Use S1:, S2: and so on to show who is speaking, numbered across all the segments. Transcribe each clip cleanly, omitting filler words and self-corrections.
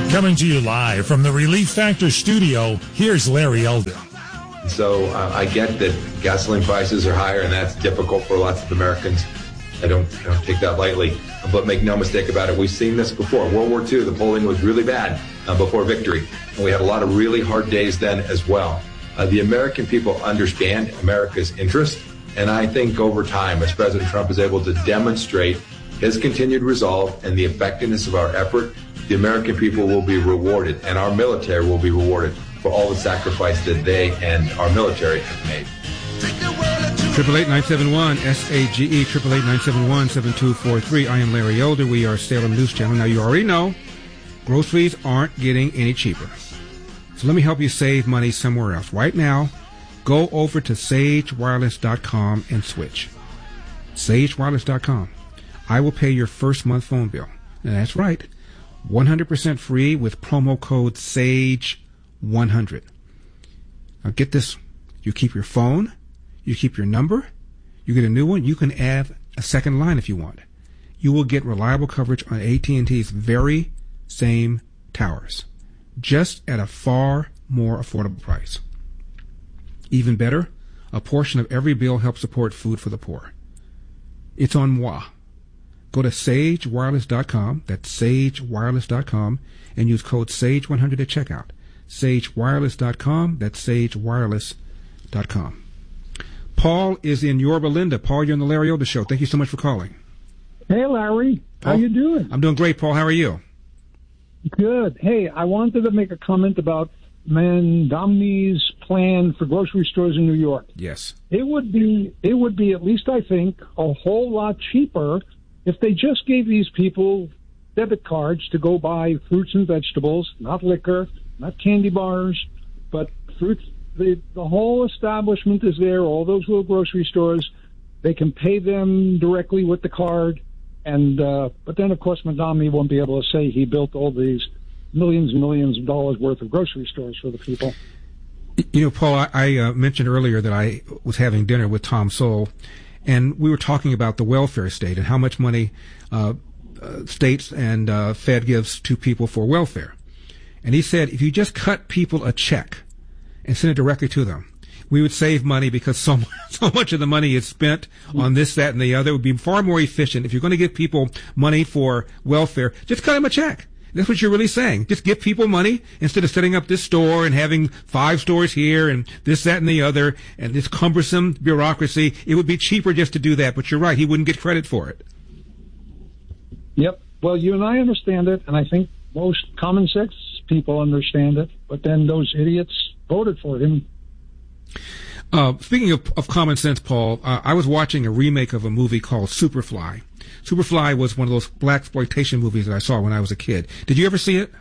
S1: Coming to you live from the Relief Factor studio, here's Larry Elder.
S2: So I get that gasoline prices are higher, and that's difficult for lots of Americans. I don't take that lightly. But make no mistake about it, we've seen this before. World War II, the polling was really bad before victory. And we had a lot of really hard days then as well. The American people understand America's interest. And I think over time, as President Trump is able to demonstrate his continued resolve and the effectiveness of our effort, the American people will be rewarded, and our military will be rewarded for all the sacrifice that they and our military have made.
S3: 888-971-SAGE, 888-971-7243. I am Larry Elder. We are Salem News Channel. Now, you already know groceries aren't getting any cheaper. So let me help you save money somewhere else. Right now, go over to sagewireless.com and switch. sagewireless.com. I will pay your first month phone bill. And that's right. 100% free with promo code SAGE100. Now get this. You keep your phone. You keep your number. You get a new one. You can add a second line if you want. You will get reliable coverage on AT&T's very same towers, just at a far more affordable price. Even better, a portion of every bill helps support food for the poor. It's on moi. Go to sagewireless.com, that's sagewireless.com, and use code SAGE100 at checkout. sagewireless.com, that's sagewireless.com. Paul is in Yorba Linda. Paul, you're on the Larry Elder Show. Thank you so much for calling.
S4: Hey, Larry.
S3: Paul,
S4: how you doing?
S3: I'm doing great, Paul. How are you?
S4: Good. Hey, I wanted to make a comment about Mamdani's plan for grocery stores in New York.
S3: Yes.
S4: It would be, at least I think, a whole lot cheaper if they just gave these people debit cards to go buy fruits and vegetables, not liquor, not candy bars, but fruits. The whole establishment is there, all those little grocery stores. They can pay them directly with the card. And but then, of course, Mamdani won't be able to say he built all these millions and millions of dollars worth of grocery stores for the people.
S3: You know, Paul, I mentioned earlier that I was having dinner with Tom Sowell, and we were talking about the welfare state and how much money states and Fed gives to people for welfare. And he said, if you just cut people a check and send it directly to them, we would save money because so much of the money is spent on this, that, and the other. It would be far more efficient. If you're going to give people money for welfare, just cut them a check. That's what you're really saying. Just give people money instead of setting up this store and having 5 stores here and this, that, and the other, and this cumbersome bureaucracy. It would be cheaper just to do that, but you're right. He wouldn't get credit for it.
S4: Yep. Well, you and I understand it, and I think most common sense people understand it, but then those idiots voted for him.
S3: Speaking of common sense, Paul, I was watching a remake of a movie called Superfly. Superfly was one of those blaxploitation movies that I saw when I was a kid. Did you ever see it?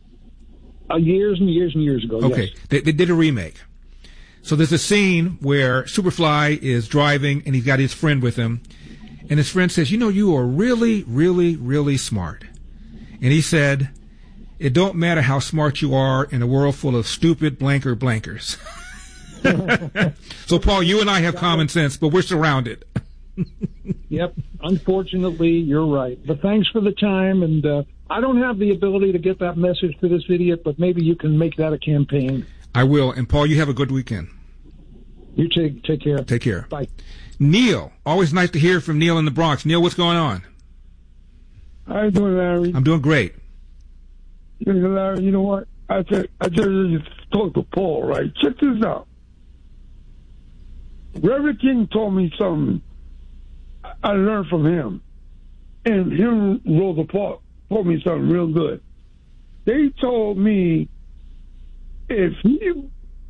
S4: Years and years and years ago,
S3: okay.
S4: Yes.
S3: They did a remake. So there's a scene where Superfly is driving, and he's got his friend with him, and his friend says, you know, you are really, really, really smart. And he said, it don't matter how smart you are in a world full of stupid blankers. So, Paul, you and I have common sense, but we're surrounded.
S4: Yep. Unfortunately, you're right. But thanks for the time, and I don't have the ability to get that message to this idiot, but maybe you can make that a campaign.
S3: I will. And, Paul, you have a good weekend.
S4: You take care.
S3: Take care.
S4: Bye.
S3: Neil. Always nice to hear from Neil in the Bronx. Neil, what's going on?
S5: How you doing, Larry?
S3: I'm doing great.
S5: Larry, you know what? I just talked to Paul, right? Check this out. Reverend King told me something I learned from him. And him, Rosa Parks, told me something real good. They told me if you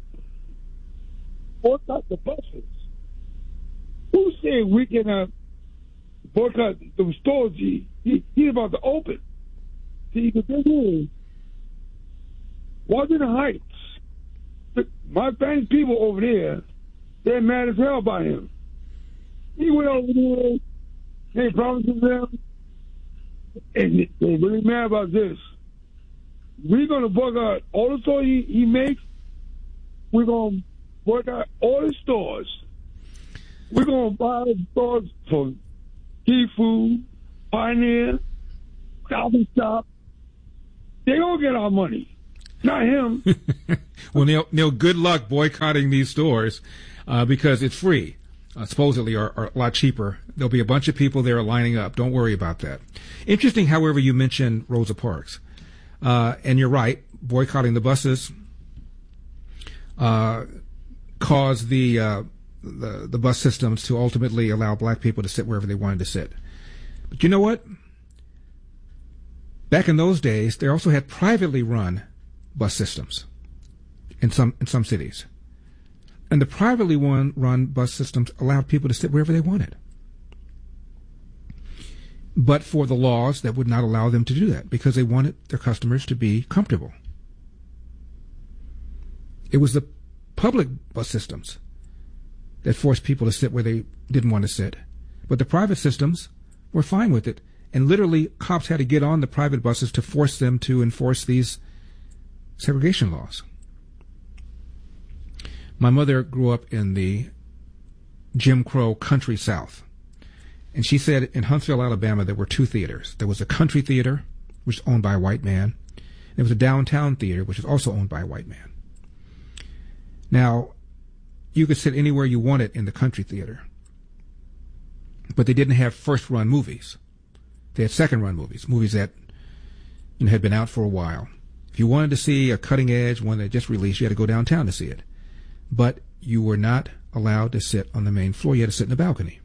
S5: boycott the buses, who said we can boycott the stores he's about to open? See, the thing is, Washington Heights, my family people over there, they're mad as hell by him. He went over there, they promised them, and they're really mad about this. We're going to boycott all the stores he makes. We're going to boycott all the stores. We're going to buy stores from Seafood, Pioneer, Stop and Shop, They don't get our money. Not him.
S3: Well, Neil, good luck boycotting these stores because it's free, supposedly, or a lot cheaper. There'll be a bunch of people there lining up. Don't worry about that. Interesting, however, you mentioned Rosa Parks. And you're right, boycotting the buses caused the bus systems to ultimately allow black people to sit wherever they wanted to sit. But you know what? Back in those days, they also had privately run bus systems in some cities. And the privately run bus systems allowed people to sit wherever they wanted. But for the laws that would not allow them to do that because they wanted their customers to be comfortable. It was the public bus systems that forced people to sit where they didn't want to sit. But the private systems were fine with it. And literally, cops had to get on the private buses to force them to enforce these segregation laws. My mother grew up in the Jim Crow country South. And she said in Huntsville, Alabama, there were two theaters. There was a country theater, which was owned by a white man. There was a downtown theater, which was also owned by a white man. Now, you could sit anywhere you wanted in the country theater. But they didn't have first-run movies. They had second-run movies that had been out for a while. If you wanted to see a cutting-edge one that just released, you had to go downtown to see it. But you were not allowed to sit on the main floor. You had to sit in the balcony.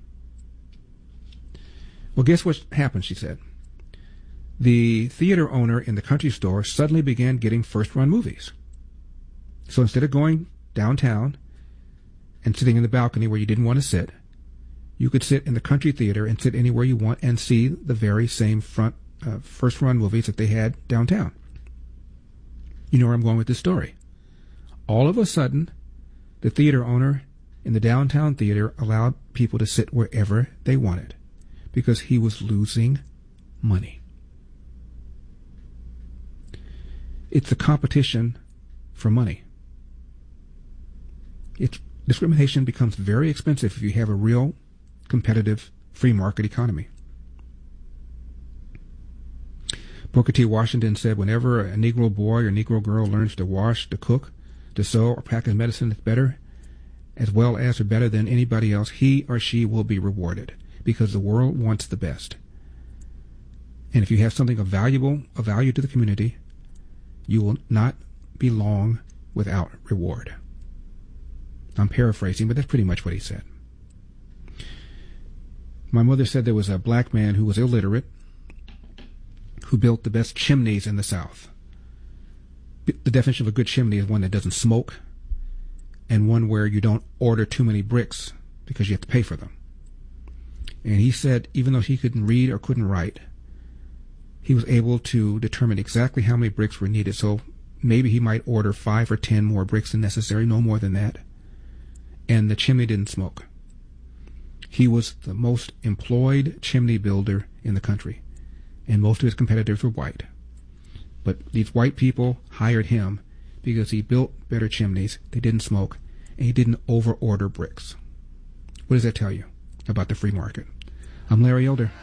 S3: Well, guess what happened, she said. The theater owner in the country store suddenly began getting first-run movies. So instead of going downtown and sitting in the balcony where you didn't want to sit, you could sit in the country theater and sit anywhere you want and see the very same first-run movies that they had downtown. You know where I'm going with this story. All of a sudden, the theater owner in the downtown theater allowed people to sit wherever they wanted because he was losing money. It's a competition for money. Discrimination becomes very expensive if you have a real competitive free market economy. Booker T. Washington said, whenever a Negro boy or Negro girl learns to wash, to cook, to sew, or practice medicine that's better, as well as or better than anybody else, he or she will be rewarded because the world wants the best. And if you have something of value to the community, you will not be long without reward. I'm paraphrasing, but that's pretty much what he said. My mother said there was a black man who was illiterate who built the best chimneys in the South. The definition of a good chimney is one that doesn't smoke and one where you don't order too many bricks because you have to pay for them. And he said even though he couldn't read or couldn't write, he was able to determine exactly how many bricks were needed. So maybe he might order 5 or 10 more bricks than necessary, no more than that. And the chimney didn't smoke. He was the most employed chimney builder in the country, and most of his competitors were white. But these white people hired him because he built better chimneys, they didn't smoke, and he didn't over-order bricks. What does that tell you about the free market? I'm Larry Elder.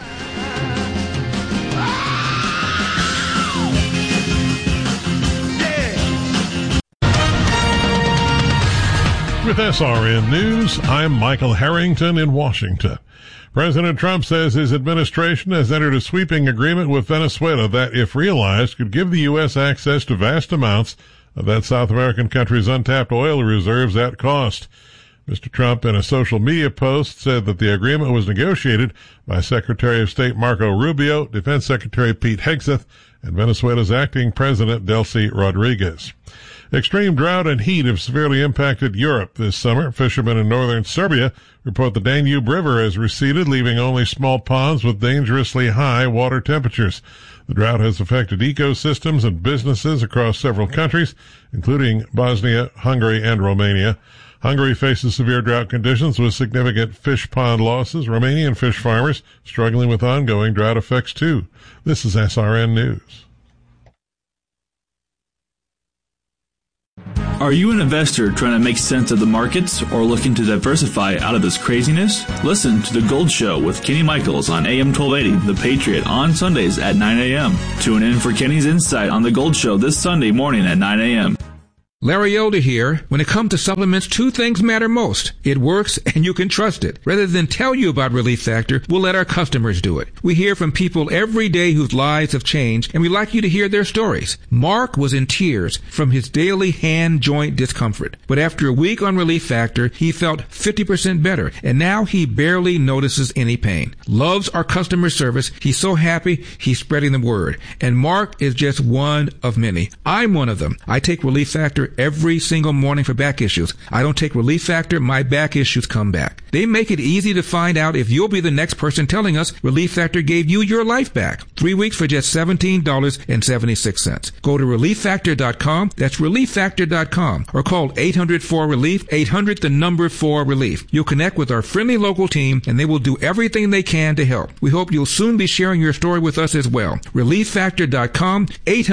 S6: With SRN News, I'm Michael Harrington in Washington. President Trump says his administration has entered a sweeping agreement with Venezuela that, if realized, could give the U.S. access to vast amounts of that South American country's untapped oil reserves at cost. Mr. Trump, in a social media post, said that the agreement was negotiated by Secretary of State Marco Rubio, Defense Secretary Pete Hegseth, and Venezuela's acting president Delcy Rodriguez. Extreme drought and heat have severely impacted Europe this summer. Fishermen in northern Serbia report the Danube River has receded, leaving only small ponds with dangerously high water temperatures. The drought has affected ecosystems and businesses across several countries, including Bosnia, Hungary, and Romania. Hungary faces severe drought conditions with significant fish pond losses. Romanian fish farmers struggling with ongoing drought effects, too. This is SRN News.
S7: Are you an investor trying to make sense of the markets or looking to diversify out of this craziness? Listen to The Gold Show with Kenny Michaels on AM 1280, The Patriot, on Sundays at 9 a.m. Tune in for Kenny's insight on The Gold Show this Sunday morning at 9 a.m.
S3: Larry Elder here. When it comes to supplements, two things matter most. It works and you can trust it. Rather than tell you about Relief Factor, we'll let our customers do it. We hear from people every day whose lives have changed, and we like you to hear their stories. Mark was in tears from his daily hand joint discomfort. But after a week on Relief Factor, he felt 50% better, and now he barely notices any pain. Loves our customer service. He's so happy, he's spreading the word. And Mark is just one of many. I'm one of them. I take Relief Factor every single morning for back issues. I don't take Relief Factor, my back issues come back. They make it easy to find out if you'll be the next person telling us Relief Factor gave you your life back. 3 weeks for just $17.76. Go to ReliefFactor.com. That's ReliefFactor.com. Or call 800-4RELIEF, 800-4RELIEF. You'll connect with our friendly local team, and they will do everything they can to help. We hope you'll soon be sharing your story with us as well. ReliefFactor.com,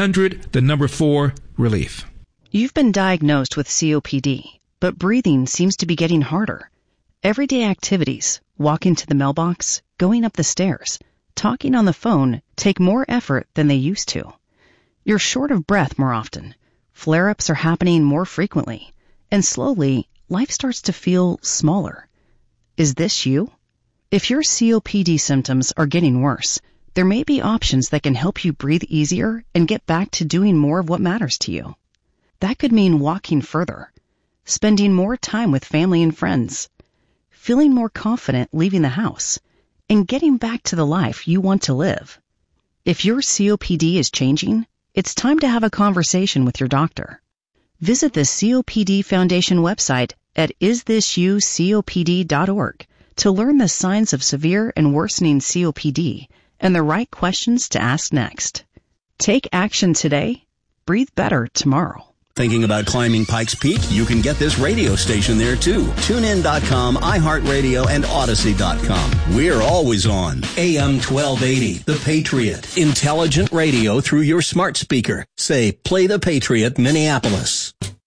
S3: 800-4RELIEF.
S8: You've been diagnosed with COPD, but breathing seems to be getting harder. Everyday activities, walking to the mailbox, going up the stairs, talking on the phone take more effort than they used to. You're short of breath more often. Flare-ups are happening more frequently. And slowly, life starts to feel smaller. Is this you? If your COPD symptoms are getting worse, there may be options that can help you breathe easier and get back to doing more of what matters to you. That could mean walking further, spending more time with family and friends, feeling more confident leaving the house, and getting back to the life you want to live. If your COPD is changing, it's time to have a conversation with your doctor. Visit the COPD Foundation website at isthisyoucopd.org to learn the signs of severe and worsening COPD and the right questions to ask next. Take action today. Breathe better tomorrow.
S9: Thinking about climbing Pikes Peak? You can get this radio station there too. TuneIn.com, iHeartRadio, and Odyssey.com. We're always on. AM 1280, The Patriot. Intelligent radio through your smart speaker. Say, play The Patriot, Minneapolis.